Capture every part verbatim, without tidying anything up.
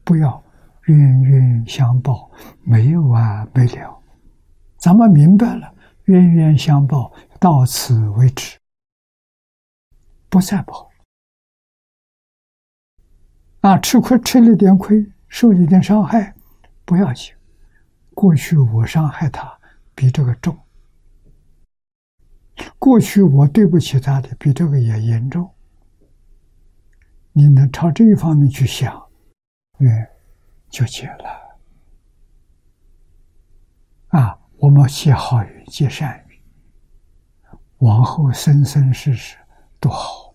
不要冤冤相报，没完没了。咱们明白了，冤冤相报到此为止，不再报。啊，吃亏吃了点亏，受了点伤害，不要紧。过去我伤害他比这个重，过去我对不起他的比这个也严重。你能朝这一方面去想，缘就结了。啊，我们结好缘，结善缘，往后生生世世都好。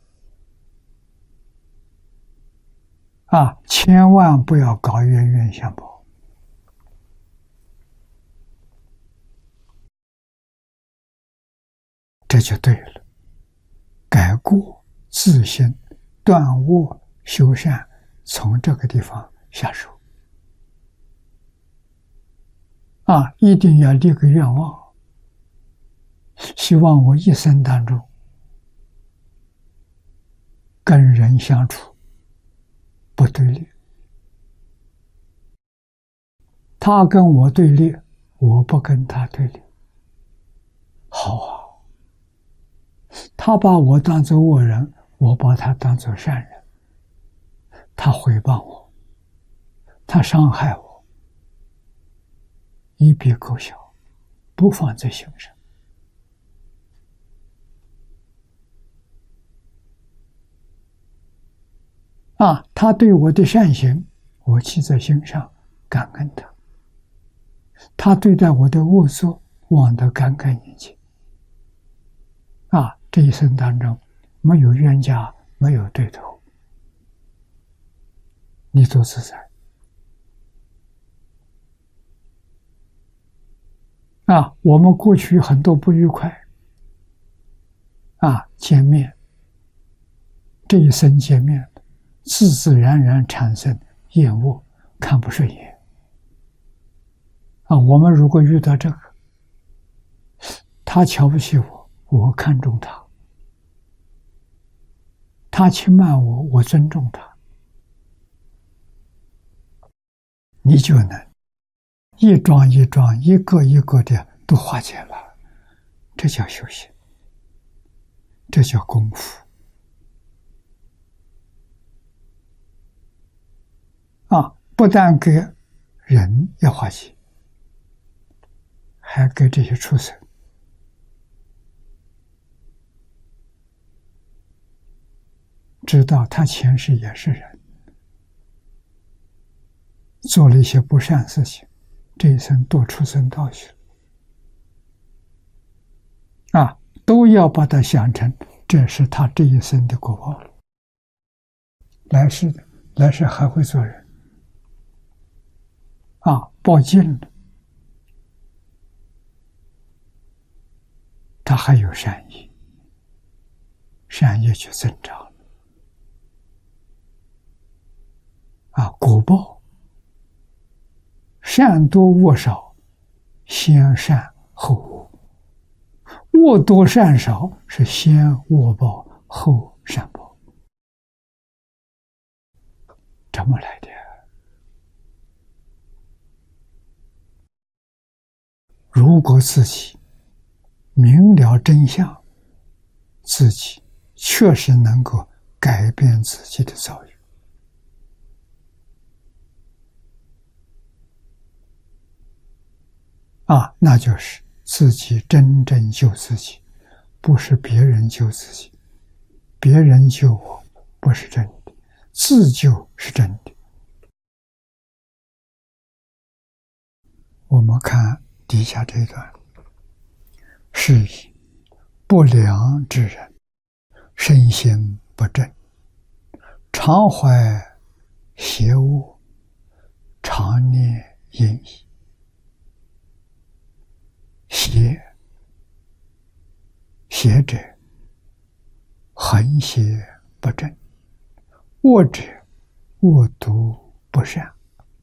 啊，千万不要搞冤冤相报。这就对了，改过自新，断恶修善，从这个地方下手。啊，一定要立个愿望，希望我一生当中跟人相处不对立，他跟我对立，我不跟他对立。好啊，他把我当作恶人，我把他当作善人。他诽谤我，他伤害我，一笔勾销，不放在心上。啊，他对我的善行，我记在心上，感恩他；他对待我的恶作，忘得干干净净。啊，这一生当中没有冤家，没有对头，你都自在。啊，我们过去很多不愉快，啊，见面，这一生见面，自自然然产生厌恶，看不顺眼。啊，我们如果遇到这个，他瞧不起我，我看重他；他轻慢我，我尊重他。你就能一桩一桩，一个一个的都化解了。这叫修行，这叫功夫。啊，不但给人要化解，还给这些畜生。知道他前世也是人，做了一些不善事情，这一生堕畜生道去了。啊，都要把它想成这是他这一生的果报了。来世的，来世还会做人。啊，报尽了，他还有善意，善意就增长了。啊，果报善多恶少，先善后恶；恶多善少，是先恶报后善报。这么来的。如果自己明了真相，自己确实能够改变自己的遭遇。啊，那就是自己真正救自己，不是别人救自己。别人救我不是真的，自救是真的。我们看底下这一段，是以不良之人，身心不正，常怀邪恶，常念淫逸。邪，邪者横邪不正，恶者恶毒不善。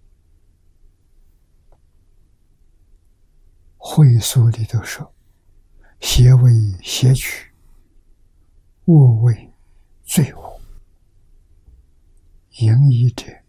会所里头说，邪为邪取，恶为罪恶。淫逸者